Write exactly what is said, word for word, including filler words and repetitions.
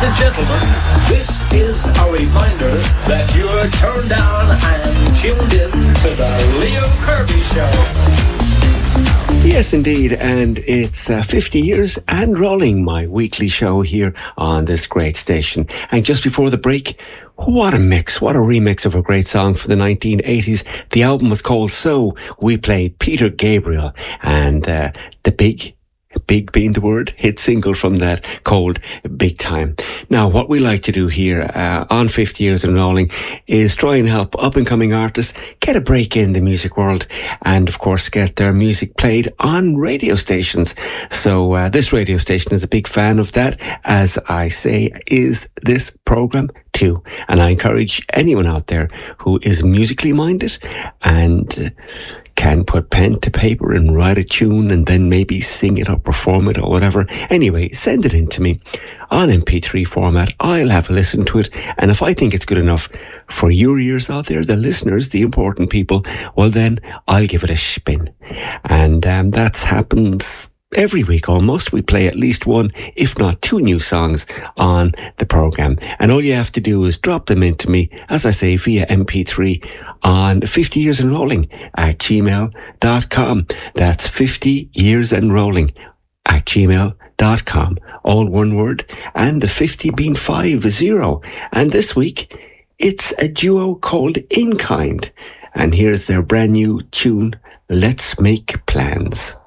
Ladies and gentlemen, this is a reminder that you're turned on and tuned in to the Leo Kirby Show. Yes, indeed, and it's uh, fifty years and rolling, my weekly show here on this great station. And just before the break, what a mix, what a remix of a great song from the nineteen eighties. The album was called So. We played Peter Gabriel and uh, the big... Big being the word, hit single from that called Big Time. Now, what we like to do here uh, on fifty years and rolling is try and help up-and-coming artists get a break in the music world and, of course, get their music played on radio stations. So uh, this radio station is a big fan of that, as I say, is this program too. And I encourage anyone out there who is musically minded and... Uh, can put pen to paper and write a tune and then maybe sing it or perform it or whatever. Anyway, send it in to me on M P three format. I'll have a listen to it. And if I think it's good enough for your ears out there, the listeners, the important people, well then I'll give it a spin. And um, that's happens every week almost. We play at least one, if not two new songs on the program. And all you have to do is drop them into me, as I say, via M P three on fifty years and rolling at gmail dot com. That's fifty years and rolling at gmail dot com. All one word. And the fifty being five zero. And this week, it's a duo called In Kind. And here's their brand new tune, Let's Make Plans.